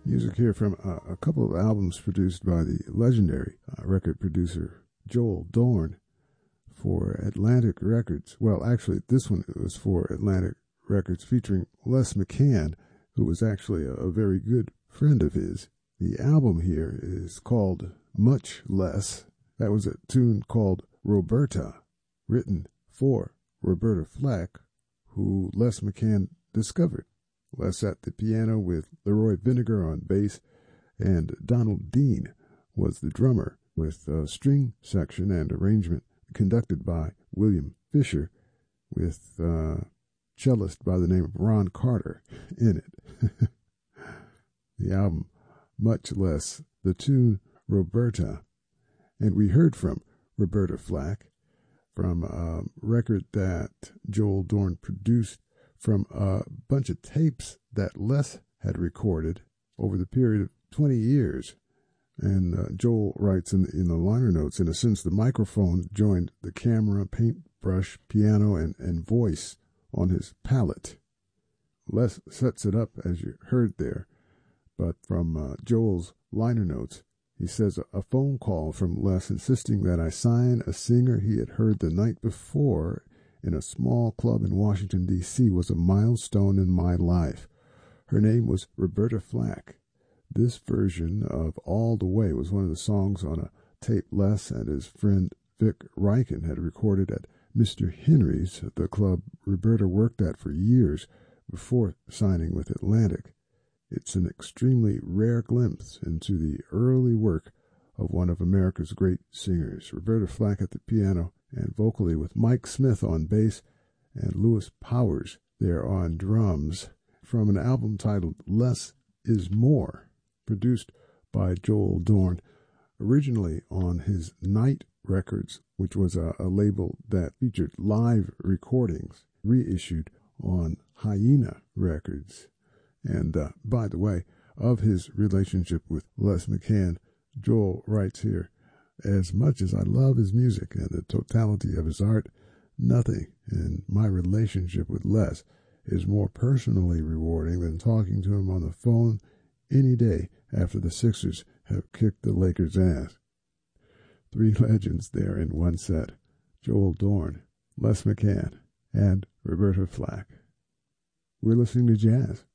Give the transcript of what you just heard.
Music here from a couple of albums produced by the legendary record producer Joel Dorn for Atlantic Records. Well, actually, this one was for Atlantic Records featuring Les McCann, who was actually a very good friend of his. The album here is called Much Less. That was a tune called Roberta, written for Roberta Flack, who Les McCann discovered. Les at the piano with Leroy Vinegar on bass, and Donald Dean was the drummer, with a string section and arrangement conducted by William Fisher, with a cellist by the name of Ron Carter in it. The album, Much Less, the tune Roberta. And we heard from Roberta Flack from a record that Joel Dorn produced from a bunch of tapes that Les had recorded over the period of 20 years. And Joel writes in the liner notes, in a sense, the microphone joined the camera, paintbrush, piano, and voice on his palette. Les sets it up as you heard there, but from Joel's liner notes, he says a phone call from Les insisting that I sign a singer he had heard the night before in a small club in Washington, D.C. was a milestone in my life. Her name was Roberta Flack. This version of All the Way was one of the songs on a tape Les and his friend Vic Riken had recorded at Mr. Henry's, the club Roberta worked at for years before signing with Atlantic. It's an extremely rare glimpse into the early work of one of America's great singers, Roberta Flack at the piano and vocally, with Mike Smith on bass and Lewis Powers there on drums, from an album titled Less is More, produced by Joel Dorn, originally on his Night Records, which was a label that featured live recordings, reissued on Hyena Records. And by the way, of his relationship with Les McCann, Joel writes here, as much as I love his music and the totality of his art, nothing in my relationship with Les is more personally rewarding than talking to him on the phone any day after the Sixers have kicked the Lakers' ass. Three legends there in one set: Joel Dorn, Les McCann, and Roberta Flack. We're listening to jazz.